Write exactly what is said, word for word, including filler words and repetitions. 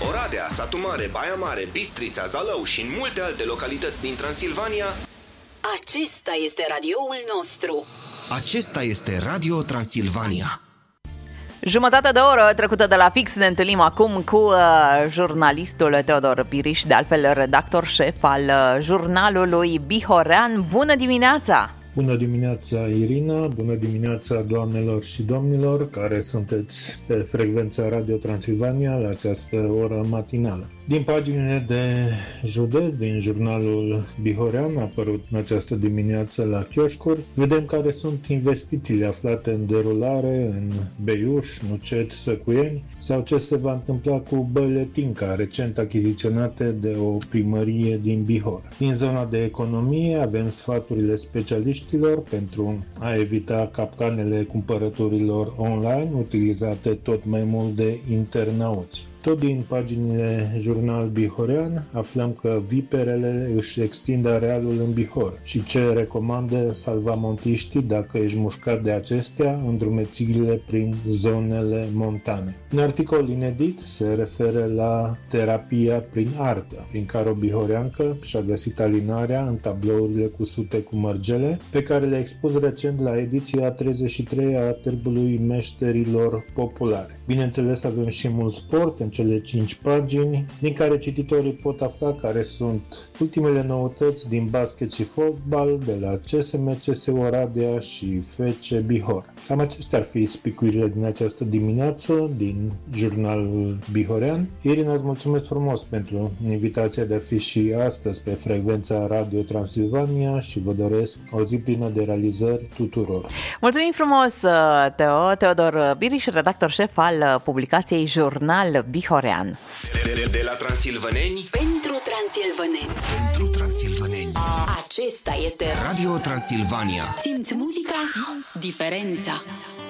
Oradea, Satu Mare, Baia Mare, Bistrița, Zalău și în multe alte localități din Transilvania. Acesta este radioul nostru. Acesta este Radio Transilvania. Jumătate de oră trecută de la fix ne întâlnim acum cu uh, jurnalistul Teodor Biriș, de altfel redactor șef al uh, jurnalului Bihorean. Bună dimineața! Bună dimineața, Irina, bună dimineața, doamnelor și domnilor care sunteți pe frecvența Radio Transilvania la această oră matinală. Din paginile de județ din jurnalul Bihorean, apărut în această dimineață la chioșcuri, vedem care sunt investițiile aflate în derulare în Beiuș, Nucet, Săcuieni sau ce se va întâmpla cu băile Tinca, recent achiziționate de o primărie din Bihor. Din zona de economie avem sfaturile specialiști pentru a evita capcanele cumpărăturilor online utilizate tot mai mult de internauți. Tot din paginile Jurnal Bihorean aflăm că viperele își extind arealul în Bihor și ce recomandă salvamontiștii dacă ești mușcat de acestea în drumețiile prin zonele montane. Un articol inedit se referă la terapia prin artă, prin care o bihoreancă și-a găsit alinarea în tablourile cu sute cu mărgele, pe care le-a expus recent la ediția treizeci și trei a Târgului Meșterilor Populare. Bineînțeles, avem și mult sport în cele cinci pagini, din care cititorii pot afla care sunt ultimele noutăți din basket și fotbal de la C S M C S Oradea și F C Bihor. Cam acestea ar fi spicurile din această dimineață din jurnalul Bihorean. Irina, îți mulțumesc frumos pentru invitația de a fi și astăzi pe frecvența Radio Transilvania și vă doresc o zi plină de realizări tuturor. Mulțumim frumos, Teo, Teodor Biriș, redactor șef al publicației Jurnal Bihorean. De, de, de la transilvăneni Pentru transilvăneni. Pentru transilvăneni. Acesta este Radio Transilvania. Simți muzica, simți diferența.